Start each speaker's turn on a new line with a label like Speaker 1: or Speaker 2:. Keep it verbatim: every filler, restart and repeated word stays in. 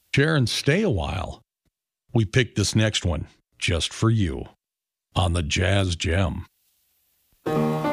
Speaker 1: share and stay a while. We picked this next one just for you on the Jazz Gem.